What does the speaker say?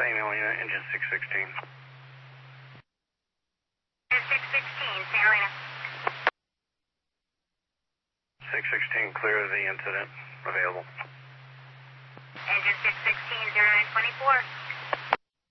Same Elena, engine 616. Engine 616, St. Helena. 616, clear of the incident. Available. Engine 616, 0924.